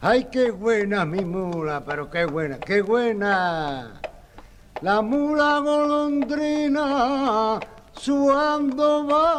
Ay, qué buena mi mula, pero qué buena, qué buena. La mula golondrina suando va